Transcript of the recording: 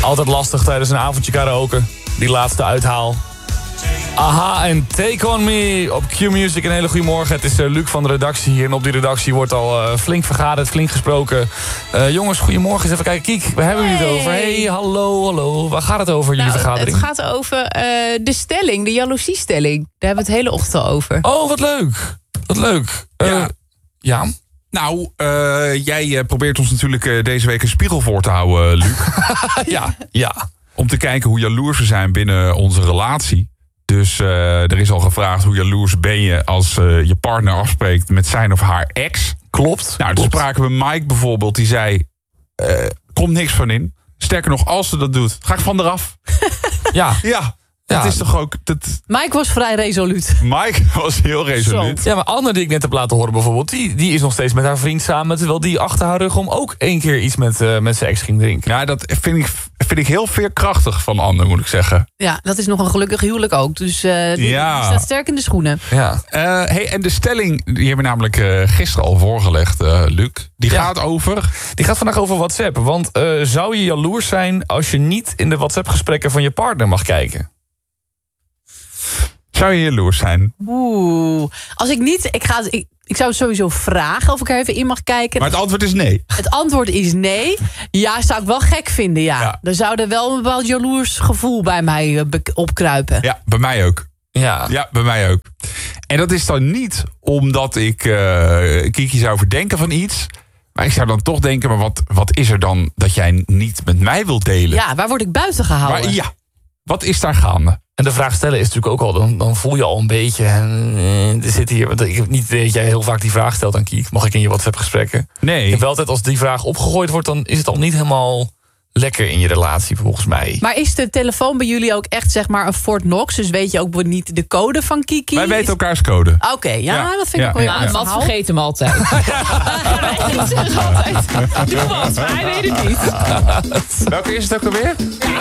Altijd lastig tijdens een avondje karaoke. Die laatste uithaal. Aha en Take On Me op Q-Music. Een hele goede morgen. Het is Luc van de redactie hier. En op die redactie wordt al flink vergaderd, flink gesproken. Jongens, goedemorgen. Eens even kijken. Kiek, waar hebben we het over? Hey, hallo. Waar gaat het over, jullie vergadering? Het gaat over de stelling, de jaloeziestelling. Daar hebben we het hele ochtend al over. Oh, wat leuk. Wat leuk. Ja? Nou, jij probeert ons natuurlijk deze week een spiegel voor te houden, Luc. Ja. Om te kijken hoe jaloers we zijn binnen onze relatie. Dus er is al gevraagd hoe jaloers ben je als je partner afspreekt met zijn of haar ex. Klopt. Nou, dus spraken we Mike bijvoorbeeld, die zei, komt niks van in. Sterker nog, als ze dat doet, ga ik van eraf. Ja. Dat is toch ook... Mike was vrij resoluut. Mike was heel resoluut. Ja, maar Anne die ik net heb laten horen bijvoorbeeld... die is nog steeds met haar vriend samen... terwijl die achter haar rug om ook 1 keer iets met zijn ex ging drinken. Ja, dat vind ik heel veerkrachtig van Anne, moet ik zeggen. Ja, dat is nog een gelukkig huwelijk ook. Dus die staat sterk in de schoenen. Ja. En de stelling, die hebben we namelijk gisteren al voorgelegd, Luc. Die gaat over... Die gaat vandaag over WhatsApp. Want zou je jaloers zijn als je niet in de WhatsApp-gesprekken van je partner mag kijken? Zou je jaloers zijn? Als ik niet... Ik zou het sowieso vragen of ik er even in mag kijken. Maar het antwoord is nee. Het antwoord is nee. Ja, zou ik wel gek vinden, ja. Er zou er wel een bepaald jaloers gevoel bij mij opkruipen. Ja, bij mij ook. Ja, bij mij ook. En dat is dan niet omdat ik Kiki zou verdenken van iets. Maar ik zou dan toch denken, maar wat is er dan dat jij niet met mij wilt delen? Ja, waar word ik buiten gehouden? Maar ja, wat is daar gaande? En de vraag stellen is natuurlijk ook al, dan voel je al een beetje... er zit hier, want ik heb niet dat jij heel vaak die vraag stelt aan Kiek. Mag ik in je WhatsApp-gesprekken? Nee. Ik heb wel altijd, als die vraag opgegooid wordt... dan is het al niet helemaal lekker in je relatie, volgens mij. Maar is de telefoon bij jullie ook echt zeg maar een Fort Knox? Dus weet je ook niet de code van Kiki? Wij weten elkaars code. Oké, dat vind ik wel Ja, Mat vergeet hem altijd. Hij zegt altijd, doe wat, hij weet het niet. Welke is het ook alweer?